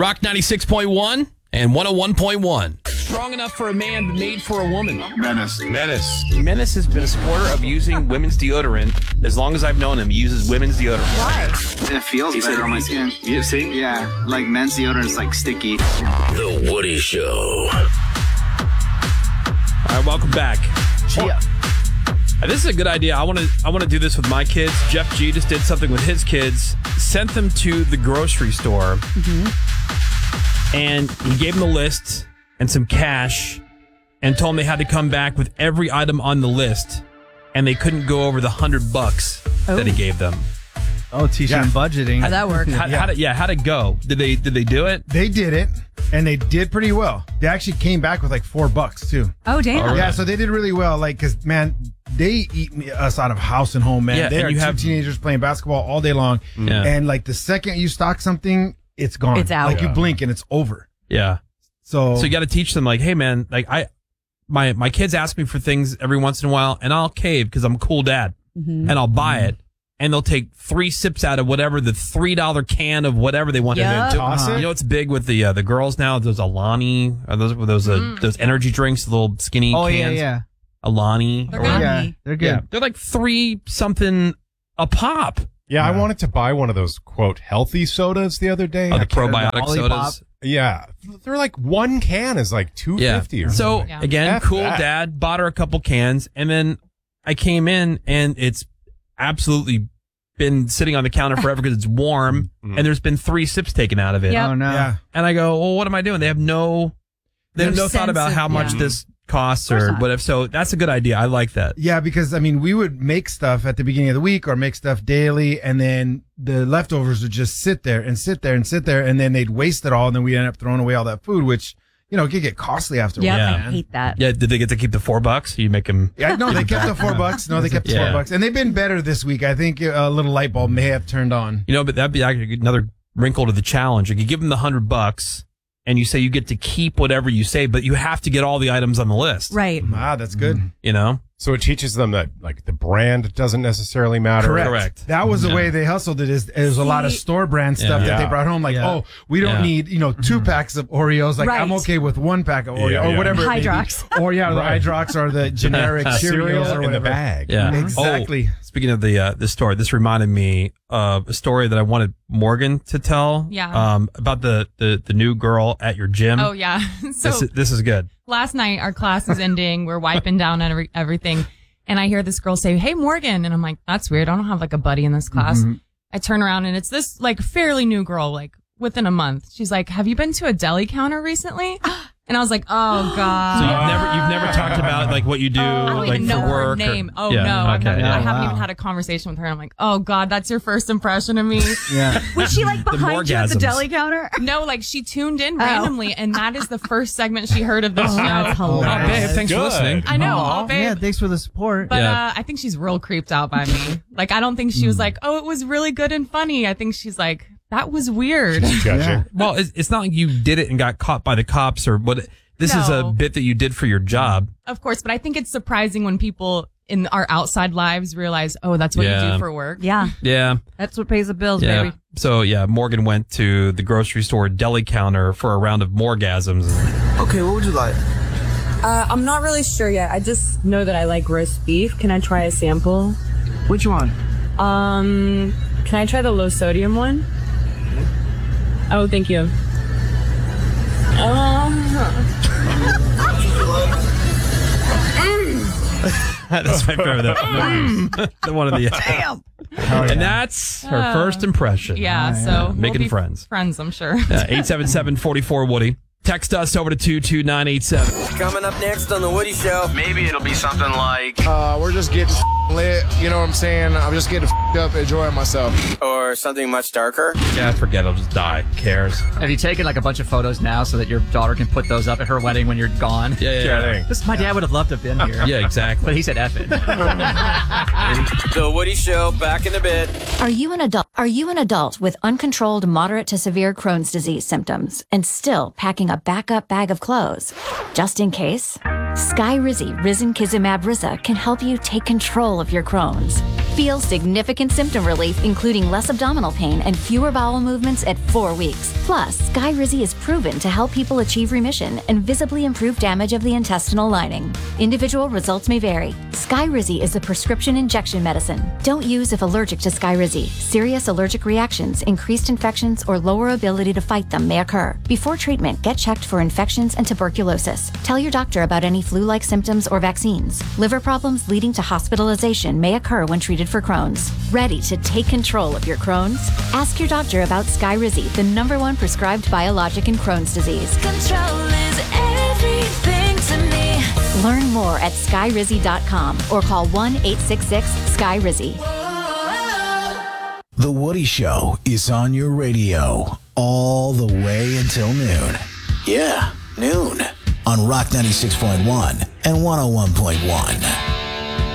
Rock 96.1 and 101.1. Strong enough for a man, but made for a woman. Menace. Menace has been a supporter of using women's deodorant. As long as I've known him, he uses womenn's deodorant. Why? It feels better on my skin. You see? Yeah, like men's deodorant is like sticky. The Woody Show. All right, welcome back. This is a good idea. I want to do this with my kids. Jeff G just did something with his kids. Sent them to the grocery store, and he gave them a list and some cash, and told them they had to come back with every item on the list, and they couldn't go over the $100 that he gave them. Oh, teach them budgeting. How'd that work? How'd it go? Did they do it? They did it, and they did pretty well. They actually came back with like $4 too. Oh, damn. All Yeah, right. so they did really well. Like, cause man, they eat us out of house and home, man. Yeah, they and are you two have- teenagers playing basketball all day long, Yeah. and like the second you stock something, it's gone. It's out. Like you blink and it's over. Yeah. So So you got to teach them, like, hey, man, like my kids ask me for things every once in a while, and I'll cave because I'm a cool dad, and I'll buy it, and they'll take 3 sips out of whatever the $3 can of whatever they want. Yep. And then Toss it? You know what's big with the girls now? Those Alani, or those energy drinks, the little skinny Oh, cans. yeah. Alani. They're or- good. Yeah, they're good. yeah, they're like 3 something a pop. Yeah, I wanted to buy one of those, quote, healthy sodas the other day. Oh, the I can't- probiotic Olipop. sodas. Yeah. They're like one can is like $2.50 or So something. Yeah. again, F cool that. dad, bought her a couple cans, and then I came in and it's absolutely been sitting on the counter forever because it's warm, and there's been 3 sips taken out of it. Yep. Oh, no. yeah. And I go, well, what am I doing? They have no thought sense about of- how much yeah. this costs course or not. whatever. So that's a good idea. I like that. Yeah, because I mean, we would make stuff at the beginning of the week or make stuff daily, and then the leftovers would just sit there and sit there and sit there, and then they'd waste it all, and then we end up throwing away all that food, which could get costly after. Yep, Yeah. I hate that. Yeah. Did they get to keep the $4? You make them. Yeah, no, they kept the $4. No, they kept the Yeah. $4, and they've been better this week. I think a little light bulb may have turned on. But that'd be actually another wrinkle to the challenge. Like you give them the $100 and you say you get to keep whatever you say, but you have to get all the items on the list. Right. Ah, that's good. So it teaches them that like the brand doesn't necessarily matter. Correct. That was the way they hustled it. Is there's a lot of store brand stuff Yeah. that they brought home. Like, Yeah. we don't Yeah. need 2 packs of Oreos. Like, I'm Right. okay with 1 pack of Oreo Yeah, or yeah. whatever. it may be. Hydrox. Or the Hydrox or the generic cereals or in whatever. the bag. Yeah. Exactly. Oh, speaking of the story, this reminded me of a story that I wanted Morgan to tell. Yeah. About the new girl at your gym. Oh, yeah. So This is good. last night, our class is ending. We're wiping down everything. And I hear this girl say, "Hey, Morgan." And I'm like, that's weird. I don't have like a buddy in this class. I turn around and it's this like fairly new girl, like within a month. She's like, "Have you been to a deli counter recently?" And I was like, "Oh God." So you've never talked about like what you do I don't like even know for her work. name. Or, Oh yeah, no, okay. I haven't wow. even had a conversation with her. I'm like, "Oh God, that's your first impression of me." Yeah. Was she like behind you at the morgasms. deli counter? No, like she tuned in randomly, and that is the first segment she heard of this show. That's Oh, hilarious. babe, thanks for Good. listening. I know, Aw, oh, babe. yeah, thanks for the support. But Yeah. I think she's real creeped out by me. Like, I don't think she was like, "Oh, it was really good and funny." I think she's like, "That was weird." Judging. Well, it's not like you did it and got caught by the cops or what. This is a No. bit that you did for your job. Of course, but I think it's surprising when people in our outside lives realize, "Oh, that's what you Yeah. do for work." Yeah, Yeah. that's what pays the bills, Yeah. baby. So yeah, Morgan went to the grocery store deli counter for a round of morgasms. Okay, what would you like? I'm not really sure yet. I just know that I like roast beef. Can I try a sample? Which one? Can I try the low sodium one? Oh, thank you. That's my favorite. The one of the Damn. and that's her first impression. Yeah, so we'll Making be friends. Friends, I'm sure. 877-44-WOODY. Text us over to 22987. Coming up next on The Woody Show. Maybe it'll be something like, We're just getting lit. You know what I'm saying? I'm just getting up, enjoying myself. Or something much darker. Yeah, forget it. I'll just die. Who cares? Have you taken like a bunch of photos now so that your daughter can put those up at her wedding when you're gone? Yeah. This, my dad would have loved to have been here. Yeah, exactly. But he said F it. The Woody Show, back in a bit. Are you an adult with uncontrolled moderate to severe Crohn's disease symptoms and still packing a backup bag of clothes? Just in case, Skyrizi Risankizumab Riza can help you take control of your Crohn's. Feel significant symptom relief, including less abdominal pain and fewer bowel movements at 4 weeks. Plus, Skyrizi is proven to help people achieve remission and visibly improve damage of the intestinal lining. Individual results may vary. Skyrizi is a prescription injection medicine. Don't use if allergic to Skyrizi. Serious allergic reactions, increased infections, or lower ability to fight them may occur. Before treatment, get checked for infections and tuberculosis. Tell your doctor about any flu-like symptoms or vaccines. Liver problems leading to hospitalization may occur when treated for Crohn's. Ready to take control of your Crohn's? Ask your doctor about Skyrizi, the #1 prescribed biologic in Crohn's disease. Control is everything to me. Learn more at skyrizi.com or call 1-866-SKYRIZI. The Woody Show is on your radio all the way until noon. Yeah, noon on Rock 96.1 and 101.1.